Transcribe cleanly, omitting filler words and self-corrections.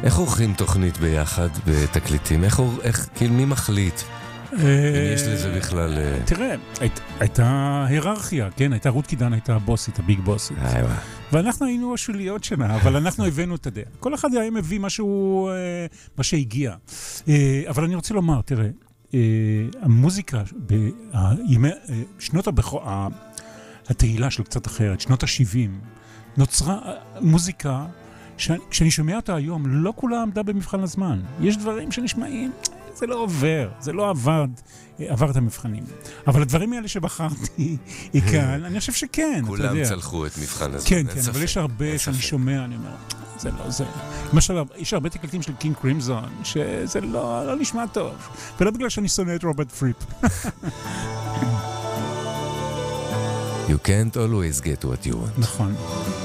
איך עורכים תוכנית ביחד בתקליטים? כאילו מי מחליט? אם יש לזה בכלל... תראה, הייתה היררכיה, כן? הייתה רות קידן, הייתה הבוסית, הביג בוסית. ואנחנו היינו השוליות שנה, אבל אנחנו הבאנו את הדעה. כל אחד היה מביא משהו, מה שהגיע. אבל אני רוצה לומר, תראה, המוזיקה, שנות התהילה שלו קצת אחרת, שנות ה-70, נוצרה מוזיקה, כשאני שומע אותה היום, לא כולה עמדה במבחן הזמן. יש דברים שנשמעים, זה לא עובר, זה לא עבר את המבחנים. אבל הדברים האלה שבחרתי כאן, אני חושב שכן. כולם צלחו את מבחן הזמן. כן, כן, אבל יש הרבה שאני שומע, אני אומר, זה לא זה. למשל, יש הרבה תקליטים של קינג קרימזון, שזה לא נשמע טוב. ולא בגלל שאני שונא את רוברט פריפ. You can't always get what you want. נכון.